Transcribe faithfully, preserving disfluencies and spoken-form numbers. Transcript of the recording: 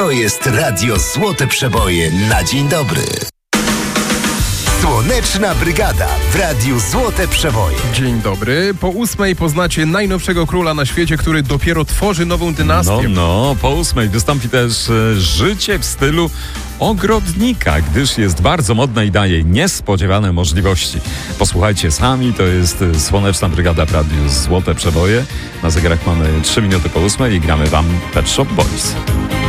To jest Radio Złote Przeboje na dzień dobry. Słoneczna Brygada w Radiu Złote Przeboje. Dzień dobry. Po ósmej poznacie najnowszego króla na świecie, który dopiero tworzy nową dynastię. No, no, po ósmej wystąpi też e, życie w stylu ogrodnika, gdyż jest bardzo modne i daje niespodziewane możliwości. Posłuchajcie sami, to jest Słoneczna Brygada w Radiu Złote Przeboje. Na zegarach mamy trzy minuty po ósmej i gramy wam Pet Shop Boys.